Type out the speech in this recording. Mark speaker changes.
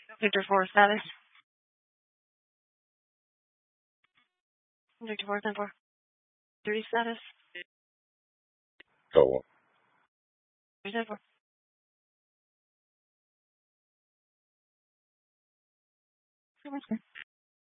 Speaker 1: Victor 4 status. Victor 4, 10 4. 3 status.
Speaker 2: Go.
Speaker 1: 3 10 4.